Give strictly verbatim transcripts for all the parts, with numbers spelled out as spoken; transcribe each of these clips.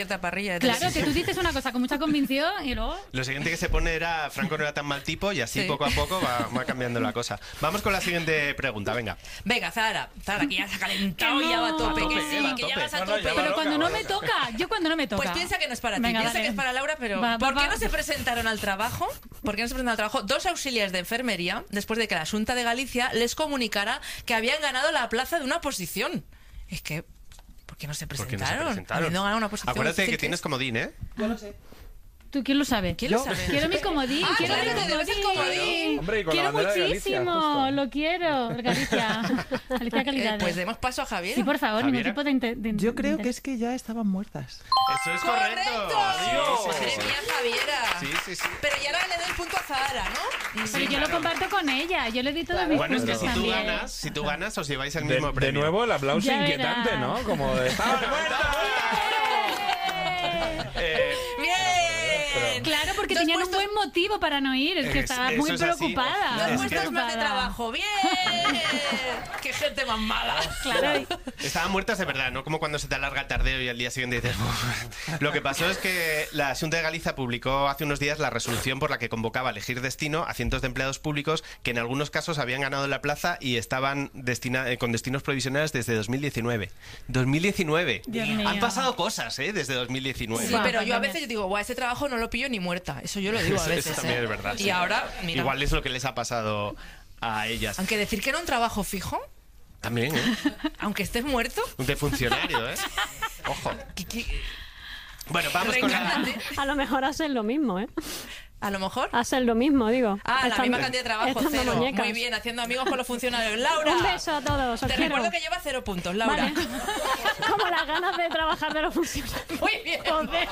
parrilla. Claro, que tú dices una cosa con mucha convicción y luego... Lo siguiente que se pone era Franco no era tan mal tipo y así sí. poco a poco va, va cambiando la cosa. Vamos con la siguiente pregunta, venga. Venga, Zahara, Zahara, que ya se ha calentado y no, ya va a tope, a tope, que sí, eh, que ya vas a tope. No, no, pero cuando no me toca, yo cuando no me toca. Pues piensa que no es para ti, venga, piensa dale. que es para Laura, pero va, ¿por va, qué va. no se presentaron al trabajo? ¿Por qué no se presentaron al trabajo dos auxiliares de enfermería después de que la Xunta de Galicia les comunicara que habían ganado la plaza de una oposición? Es que... ¿Por qué no se presentaron? ¿Por qué no se presentaron? Habiendo ganado una posición. Acuérdate que tienes comodín, ¿eh? Yo lo sé. ¿Tú quién lo sabe? ¿Quién ¿Yo? lo sabe? Quiero mi comodín, ah, quiero claro, mi comodín. comodín. Hombre, y con quiero la muchísimo, Galicia, lo quiero. Galicia. Galicia calidad. Eh, pues demos paso a Javier. Sí, por favor, ¿Javiera? ningún tipo de, inter- de Yo creo de- que es que ya estaban muertas. Eso es correcto. ¡Correcto! Sí, sí, sí, Madre sí. mía, Javiera. Sí, sí, sí. Pero ya ahora le doy el punto a Zahara, ¿no? Pero Sí, yo claro. lo comparto con ella, yo le di todos mis Bueno, es que puntos si tú también. ganas, si tú ganas, os lleváis el De, mismo de premio. nuevo el aplauso Ya inquietante, verás. ¿no? Como de... ¡Estaban muertas! Eh, ¡Bien! Claro, porque Dos tenían puestos- un buen motivo para no ir, es que Es- estaba eso muy es así. preocupada. Dos Es puestos que- más de preocupada. trabajo. ¡Bien! ¡Qué gente más mala! Claro, Estaban muertas de verdad, ¿no? Como cuando se te alarga el tardeo y al día siguiente dices... "Uf". Lo que pasó es que la Xunta de Galicia publicó hace unos días la resolución por la que convocaba a elegir destino a cientos de empleados públicos que en algunos casos habían ganado la plaza y estaban destina- eh, con destinos provisionales desde dos mil diecinueve. ¡dos mil diecinueve! Dios mío. Han pasado cosas, ¿eh? Desde dos mil diecinueve. Sí, Buah, pero yo a también. veces digo, guau, ese trabajo no lo pillo ni muerta. Eso yo lo digo a Eso- veces. eso también ¿eh? es verdad. Y sí. ahora, mira. Igual es lo que les ha pasado a ellas. Aunque decir que era un trabajo fijo, También, ¿eh? aunque estés muerto, De funcionario, ¿eh? Ojo. que- que- Bueno, vamos con la... reencárnate. A lo mejor hacen lo mismo, ¿eh? A lo mejor. Hacen lo mismo, digo. Ah, la Estando- misma cantidad de trabajo, estando cero. muñecas. Muy bien, haciendo amigos con los funcionarios. Laura. Un beso a todos, os Te quiero. recuerdo que lleva cero puntos, Laura. Vale. Como las ganas de trabajar de los funcionarios. Muy bien. Joder.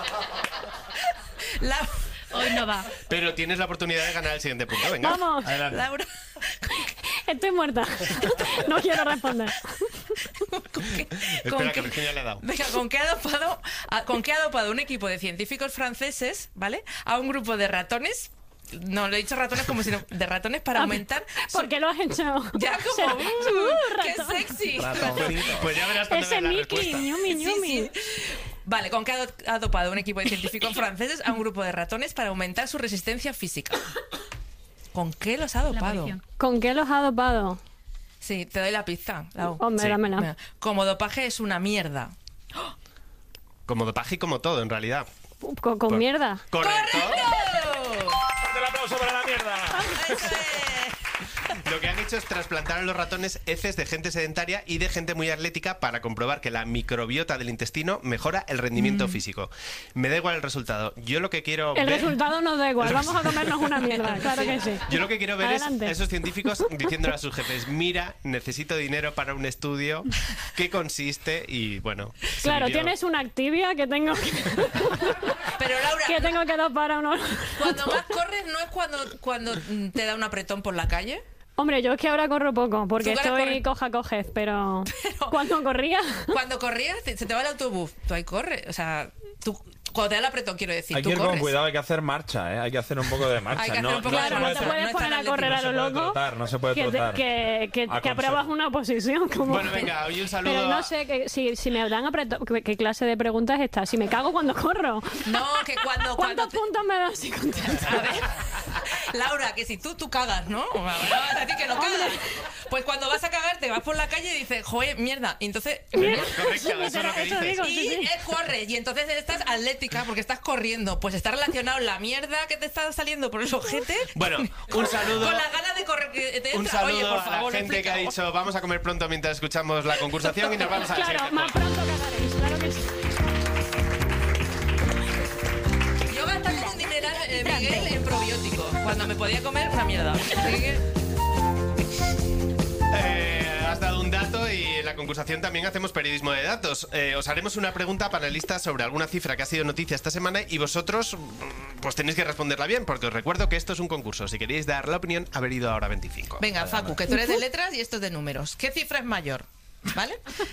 La- hoy no va. Pero tienes la oportunidad de ganar el siguiente punto, venga. Vamos. Adelante. Laura. Estoy muerta. No quiero responder. ¿con qué- Espera, con que qué- Virginia le ha dado. Venga, ¿con qué ha dopado, a- con qué ha dopado un equipo de científicos franceses, ¿vale? A un grupo de ratones. No, le he dicho ratones como si no. De ratones para aumentar. su- ¿Por qué lo has hecho? Ya como. Será- ¡Uh, ¡Qué ratón. sexy! Pues ya verás cuando Ese veas la Mickey, respuesta. ñumi, Sí, ñumi. sí. Vale, ¿con qué ha do- ha dopado un equipo de científicos franceses a un grupo de ratones para aumentar su resistencia física? ¿Con qué los ha La dopado? aparición. ¿Con qué los ha dopado? Sí, te doy la pista, Lau. Hombre, Sí. dámela. Mira, como dopaje es una mierda. Como dopaje y como todo, en realidad. Con, con Por- mierda. Correcto. ¡Fuerte el aplauso para la mierda! ¡Eso es! Lo que han hecho es trasplantar a los ratones heces de gente sedentaria y de gente muy atlética para comprobar que la microbiota del intestino mejora el rendimiento físico. Me da igual el resultado. Yo lo que quiero El ver... resultado nos da igual. Vamos a comernos una mierda. Claro que sí. Yo lo que quiero ver Adelante. es esos científicos diciéndole a sus jefes, mira, necesito dinero para un estudio, ¿qué consiste? Y bueno... se Claro, lió. tienes una Activia que tengo que, Pero Laura, que tengo que dar para unos... cuando más corres no es cuando, cuando mm, te da un apretón por la calle. Hombre, yo es que ahora corro poco, porque Tú ahora estoy corres- coja cojez, pero... Pero- Cuando corría... Cuando corrías, te- se te va el autobús. Tú ahí corres. O sea, tú, cuando te da el apretón, quiero decir, Hay tú que ir con corres. cuidado, hay que hacer marcha, ¿eh? Hay que hacer un poco de marcha. Hay que hacer no, un poco no de se Claro, no puede te marcha. puedes no es poner tan a correr a atlético, lo no se puede loco. trotar, no se puede que, te- trotar. que, que, A que consejo. apruebas una posición como... Bueno, venga, hoy un saludo Pero no a- sé que, si, si me dan apretón... ¿qué, qué clase de pregunta es esta? Si me cago cuando corro. No, que cuando... cuando ¿Cuántos te- puntos me das si contesto? A ver, Laura, que si tú, tú cagas, ¿no? O a ti que no cagas. Pues cuando vas a cagar, te vas por la calle y dices, joder, mierda. Y entonces... Correcto, eso es lo que Eso dices. digo. Y sí, sí. eh, corres, y entonces estás atlética porque estás corriendo. Pues está relacionado la mierda que te está saliendo por el ojete. Bueno, un saludo... Con las ganas de correr que te Un entra. saludo Oye, por a favor, la gente que ha explica. dicho vamos a comer pronto mientras escuchamos la concursación y nos vamos a la Claro, siguiente más pausa. pronto cagaréis, claro que sí. Yo gastaba un dineral, eh, Miguel, en probiótico cuando me podía comer una mierda. Así que- Eh, has dado un dato y en la concursación también hacemos periodismo de datos. Eh, os haremos una pregunta a panelistas sobre alguna cifra que ha sido noticia esta semana y vosotros mm, pues tenéis que responderla bien porque os recuerdo que esto es un concurso. Si queréis dar la opinión, haber ido ahora veinticinco. Venga, Facu, que tú eres de letras y esto es de números. ¿Qué cifra es mayor? ¿Vale?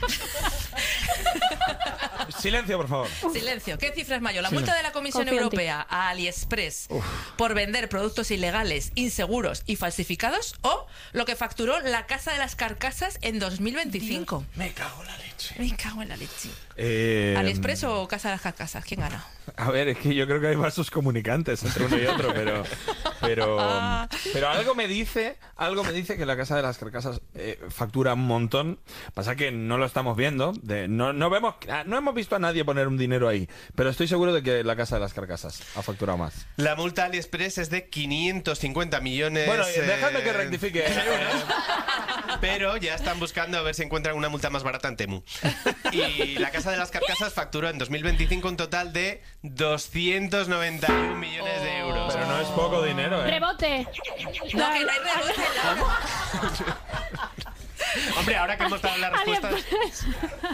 Silencio, por favor. Silencio. ¿Qué cifra es mayor? ¿La Sí. multa de la Comisión Confiante. Europea a AliExpress por vender productos ilegales, inseguros y falsificados o lo que facturó la Casa de las Carcasas en dos mil veinticinco? Me cago en la leche. Me cago en la leche. Eh, ¿AliExpress o Casa de las Carcasas? ¿Quién gana? A ver, es que yo creo que hay vasos comunicantes entre uno y otro, pero pero pero algo me dice, algo me dice que la Casa de las Carcasas eh, factura un montón. Pasa que no lo estamos viendo, de, no no vemos, no hemos visto a nadie poner un dinero ahí, pero estoy seguro de que la Casa de las Carcasas ha facturado más. La multa a AliExpress es de quinientos cincuenta millones. Bueno, eh, dejadme que rectifique. Pero ya están buscando a ver si encuentran una multa más barata en Temu. Y la Casa de las Carcasas facturó en dos mil veinticinco un total de doscientos noventa y un millones de euros. Pero no es poco dinero, ¿eh? ¡Rebote! No, que no hay rebote, Laura. Hombre, ahora que hemos dado las respuestas... AliExpress.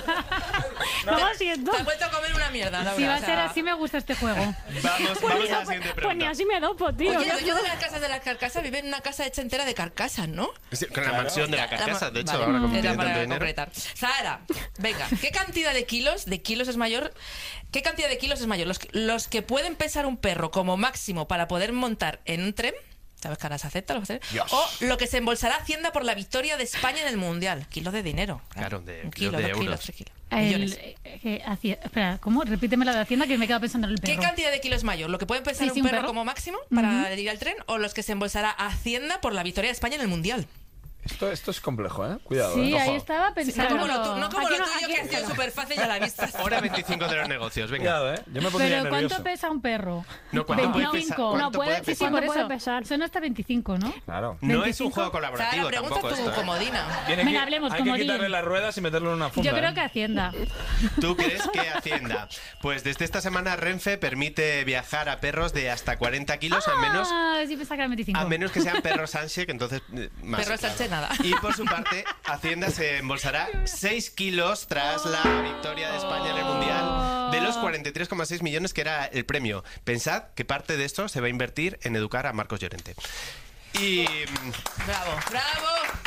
No lo siento. Te has vuelto a comer una mierda, Laura. Si va o a sea- ser así, me gusta este juego. Vamos, vamos a la siguiente Pues ni pregunta. así me dopo, tío. Oye, el dueño de las casas de las carcasas vive en una casa hecha entera de carcasas, ¿no? Sí, con la mansión de la carcasa, de hecho, Vale, ahora como era tiene para tanto dinero. completar. Sara, venga, ¿qué cantidad de kilos, de kilos es mayor? ¿Qué cantidad de kilos es mayor? Los, que- los que pueden pesar un perro como máximo para poder montar en un tren, ¿sabes que ahora se acepta? Lo que se- o lo que se embolsará Hacienda por la victoria de España en el Mundial. Kilos de dinero. Claro, de- un kilos kilo, de dos euros. kilos, tres kilos. El, Millones. eh, eh, haci- espera, ¿cómo? Repíteme la de Hacienda que me he quedado pensando en el ¿Qué perro. cantidad de kilos es mayor? ¿Lo que puede pesar Sí, un, sí, un perro perro. como máximo para ir al tren o los que se embolsará Hacienda por la victoria de España en el Mundial? Esto, esto es complejo, ¿eh? Cuidado. Sí, ¿eh? ahí Ojo. estaba No pensando. como lo, tu- no como Aquí lo no- tuyo, aquí que ha sido no. súper fácil y a la vista. Hora veinticinco de los negocios, venga. Cuidado, ¿eh? Yo me pondría Pero nervioso. ¿cuánto pesa un perro? No, ¿cuánto puede veinticinco. pesar? ¿Cuánto No, puede- puede sí, pesar? sí, por ¿Cuánto eso. puede pesar? Son hasta veinticinco, ¿no? Claro. No es un veinticinco. juego Sara, colaborativo pregunta tampoco tu esto, ¿eh? comodina. Tiene Venga, que- hablemos, hay que comodín. quitarle las ruedas y meterlo en una funda. Yo creo ¿eh? que Hacienda. ¿Tú crees que Hacienda? Pues desde esta semana Renfe permite viajar a perros de hasta cuarenta kilos, a menos, Ah, sí pensaba que era veinticinco. a menos que sean perros Sánchez, que entonces eh, más. Perro Sánchez, nada. Y por su parte, Hacienda se embolsará seis kilos tras la victoria de España en el Mundial de los cuarenta y tres coma seis millones que era el premio. Pensad que parte de esto se va a invertir en educar a Marcos Llorente. Y, Bravo, bravo.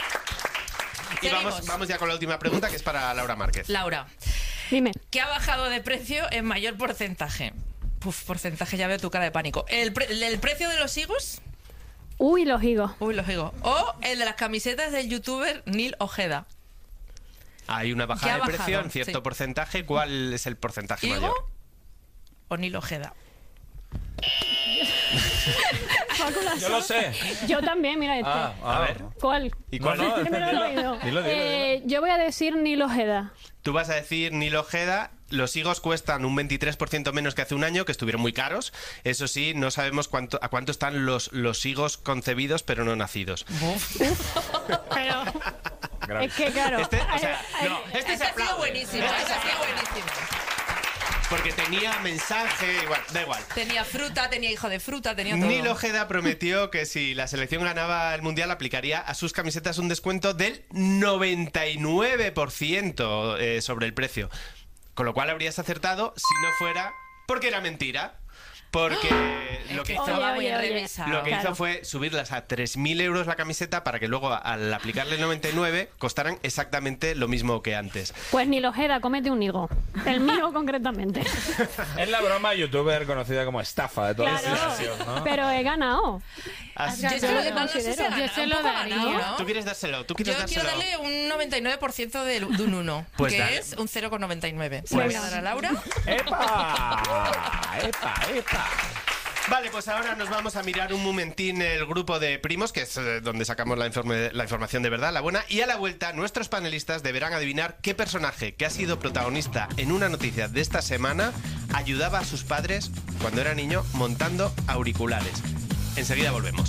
y vamos, Seguimos. vamos ya con la última pregunta, que es para Laura Márquez. Laura, Dime. ¿qué ha bajado de precio en mayor porcentaje? Puf, porcentaje, ya veo tu cara de pánico. ¿El, pre- el precio de los higos? Uy, los higos. Uy, los higos. O el de las camisetas del youtuber Neil Ojeda. Hay una ¿Qué bajada ha de precio bajado? en cierto Sí. porcentaje. ¿Cuál es el porcentaje ¿Higo mayor? o Neil Ojeda? Yo lo sé. Yo también, mira este. Ah, a ver. ¿Cuál? ¿Y cuál? No, no, Que me lo he dilo, oído. dilo, dilo, Eh, yo voy a decir Nilo Ojeda. Tú vas a decir Neil Ojeda. Los higos cuestan un veintitrés por ciento menos que hace un año, que estuvieron muy caros. Eso sí, no sabemos cuánto, a cuánto están los, los higos concebidos pero no nacidos. Pero Grave. es que claro. Este, o sea, eh, no, este Este se ha sido aplaude. buenísimo, Este este se ha sido aplaude. buenísimo. Porque tenía mensaje, igual, da igual. Tenía fruta, tenía hijo de fruta, tenía todo. Neil Ojeda prometió que si la selección ganaba el Mundial aplicaría a sus camisetas un descuento del noventa y nueve por ciento eh, sobre el precio. Con lo cual habrías acertado si no fuera porque era mentira. Porque lo que Es hizo... estaba Oye, muy oye, oye. revisado. Lo que Claro. hizo fue subirlas a tres mil euros la camiseta para que luego al aplicarle el noventa y nueve costaran exactamente lo mismo que antes. Pues Nilo Ojeda, cómete un higo. El mío concretamente. Es la broma youtuber conocida como estafa de todos los Claro. gimnasios, ¿no? pero he ganado. Así- Yo, Yo esto lo no, no sé si considero. ha Yo ganado, se un lo poco ha daría. ganado, ¿no? ¿Tú quieres dárselo? ¿Tú quieres Yo quiero dárselo? darle un noventa y nueve por ciento de, de un uno, Pues que dale. es un cero coma noventa y nueve. Se Pues- lo voy a dar a Laura. ¡Epa! ¡Epa, epa! Vale, pues ahora nos vamos a mirar un momentín el grupo de primos, que es eh, donde sacamos la, informe- la información de verdad, la buena, y a la vuelta nuestros panelistas deberán adivinar qué personaje que ha sido protagonista en una noticia de esta semana ayudaba a sus padres cuando era niño montando auriculares. Enseguida volvemos.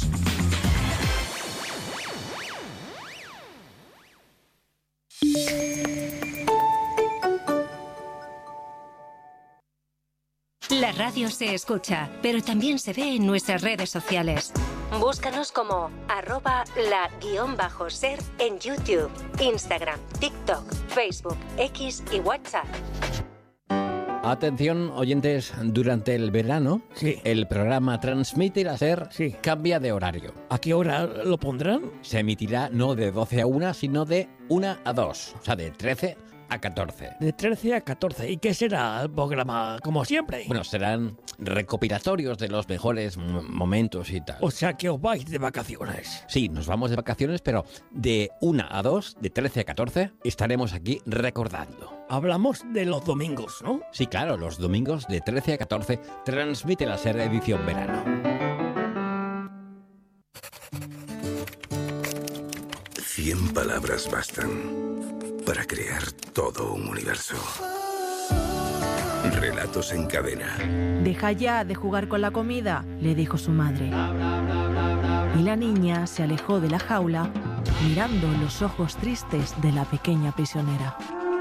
La radio se escucha, pero también se ve en nuestras redes sociales. Búscanos como arroba la guión bajo ser en YouTube, Instagram, TikTok, Facebook, X y WhatsApp. Atención, oyentes, durante el verano, Sí. el programa Transmite la SER Sí. cambia de horario. ¿A qué hora lo pondrán? Se emitirá no de doce a una, sino de una a dos, o sea, de trece a catorce. De trece a catorce. ¿Y qué será el programa? Como siempre. Bueno, serán recopilatorios de los mejores m- momentos y tal. O sea que os vais de vacaciones. Sí, nos vamos de vacaciones, pero de una a dos, de trece a catorce, estaremos aquí recordando. Hablamos de los domingos, ¿no? Sí, claro, los domingos de trece a catorce transmite la SER edición verano. Cien palabras bastan para crear todo un universo. Relatos en cadena. Deja ya de jugar con la comida, le dijo su madre. Y la niña se alejó de la jaula, mirando los ojos tristes de la pequeña prisionera.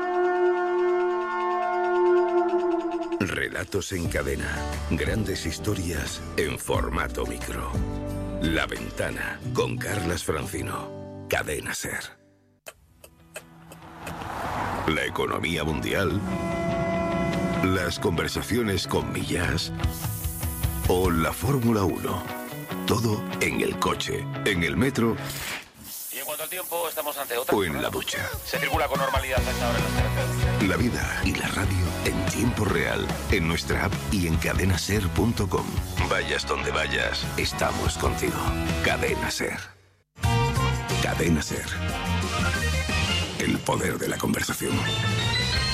Relatos en cadena. Grandes historias en formato micro. La Ventana, con Carlas Francino. Cadena SER. La economía mundial. Las conversaciones con Millás. O la Fórmula uno. Todo en el coche, en el metro. Y en cuanto al tiempo, estamos ante otra. O en la ducha. Se circula con normalidad a esta hora en las carreteras. La vida y la radio en tiempo real, en nuestra app y en cadena ser punto com. Vayas donde vayas, estamos contigo. Cadena SER. Cadena SER. El poder de la conversación.